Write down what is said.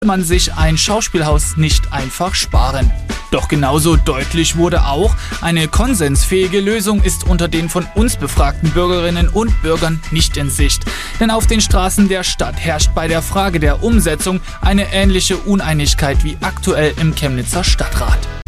man sich ein Schauspielhaus nicht einfach sparen. Doch genauso deutlich wurde auch, eine konsensfähige Lösung ist unter den von uns befragten Bürgerinnen und Bürgern nicht in Sicht. Denn auf den Straßen der Stadt herrscht bei der Frage der Umsetzung eine ähnliche Uneinigkeit wie aktuell im Chemnitzer Stadtrat.